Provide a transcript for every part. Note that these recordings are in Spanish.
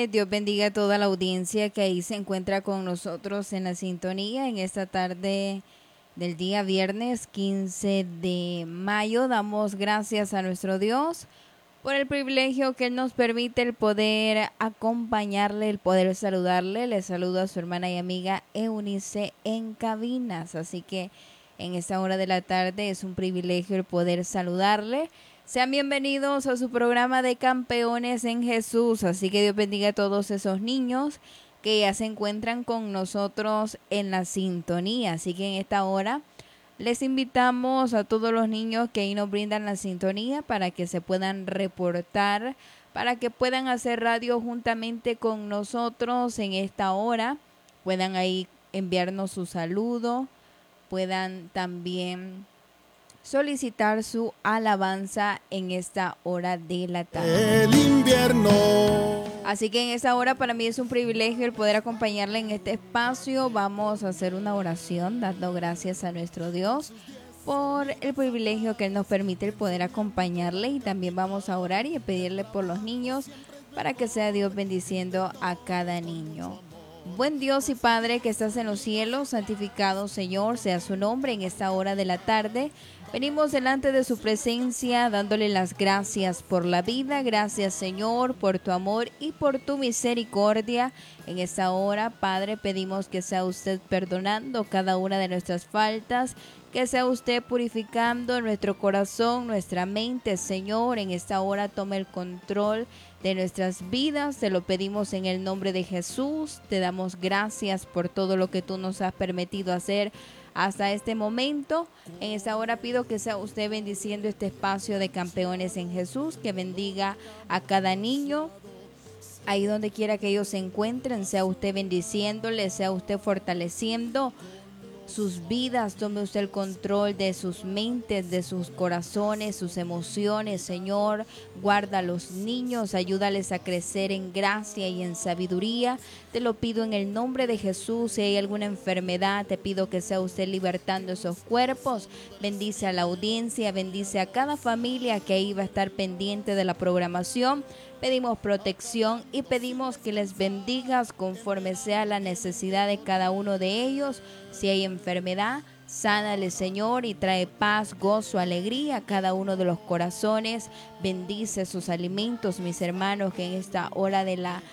Dios bendiga a toda la audiencia que ahí se encuentra con nosotros en la sintonía en esta tarde del día viernes 15 de mayo. Damos gracias a nuestro Dios por el privilegio que Él nos permite el poder acompañarle, el poder saludarle. Le saludo a su hermana y amiga Eunice en cabinas. Así que en esta hora de la tarde es un privilegio el poder saludarle. Sean bienvenidos a su programa de Campeones en Jesús. Así que Dios bendiga a todos esos niños que ya se encuentran con nosotros en la sintonía. Así que en esta hora les invitamos a todos los niños que ahí nos brindan la sintonía para que se puedan reportar, para que puedan hacer radio juntamente con nosotros en esta hora. Puedan ahí enviarnos su saludo, puedan también solicitar su alabanza en esta hora de la tarde. El invierno. Así que en esta hora para mí es un privilegio el poder acompañarle en este espacio. Vamos a hacer una oración dando gracias a nuestro Dios por el privilegio que Él nos permite el poder acompañarle, y también vamos a orar y a pedirle por los niños para que sea Dios bendiciendo a cada niño. Buen Dios y Padre que estás en los cielos, santificado Señor sea su nombre en esta hora de la tarde. Venimos delante de su presencia dándole las gracias por la vida. Gracias Señor por tu amor y por tu misericordia. En esta hora, Padre, pedimos que sea usted perdonando cada una de nuestras faltas, que sea usted purificando nuestro corazón, nuestra mente, Señor. En esta hora tome el control de nuestras vidas. Te lo pedimos en el nombre de Jesús. Te damos gracias por todo lo que tú nos has permitido hacer hasta este momento. En esta hora pido que sea usted bendiciendo este espacio de Campeones en Jesús, que bendiga a cada niño. Ahí donde quiera que ellos se encuentren, sea usted bendiciéndoles, sea usted fortaleciendo sus vidas. Tome usted el control de sus mentes, de sus corazones, sus emociones, Señor. Guarda a los niños, ayúdales a crecer en gracia y en sabiduría. Te lo pido en el nombre de Jesús. Si hay alguna enfermedad, te pido que sea usted libertando esos cuerpos. Bendice a la audiencia, bendice a cada familia que ahí va a estar pendiente de la programación. Pedimos protección y pedimos que les bendigas conforme sea la necesidad de cada uno de ellos. Si hay enfermedad, sánale, Señor, y trae paz, gozo, alegría a cada uno de los corazones. Bendice sus alimentos, mis hermanos, que en esta hora de la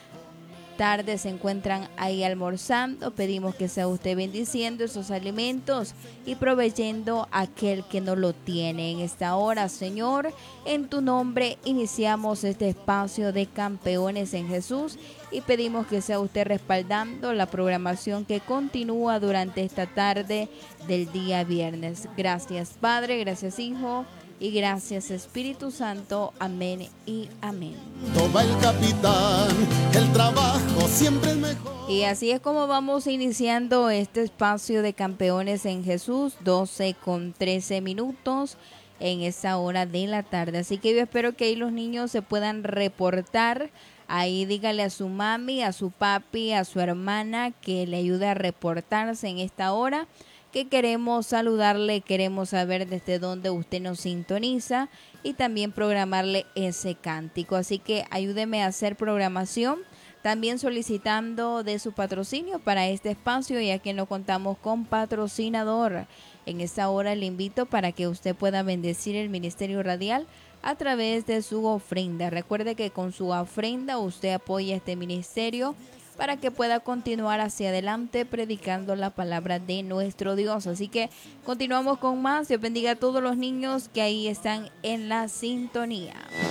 tarde se encuentran ahí almorzando. Pedimos que sea usted bendiciendo esos alimentos y proveyendo a aquel que no lo tiene. En esta hora, Señor, en tu nombre iniciamos este espacio de Campeones en Jesús y pedimos que sea usted respaldando la programación que continúa durante esta tarde del día viernes. Gracias, Padre, gracias, Hijo, y gracias Espíritu Santo. Amén y amén. Toma el capitán, el trabajo siempre es mejor. Y así es como vamos iniciando este espacio de Campeones en Jesús, 12:13 en esta hora de la tarde. Así que yo espero que ahí los niños se puedan reportar. Ahí dígale a su mami, a su papi, a su hermana que le ayude a reportarse en esta hora, que queremos saludarle, queremos saber desde dónde usted nos sintoniza y también programarle ese cántico. Así que ayúdeme a hacer programación, también solicitando de su patrocinio para este espacio, ya que no contamos con patrocinador. En esta hora le invito para que usted pueda bendecir el Ministerio Radial a través de su ofrenda. Recuerde que con su ofrenda usted apoya este ministerio para que pueda continuar hacia adelante predicando la palabra de nuestro Dios. Así que continuamos con más. Dios bendiga a todos los niños que ahí están en la sintonía.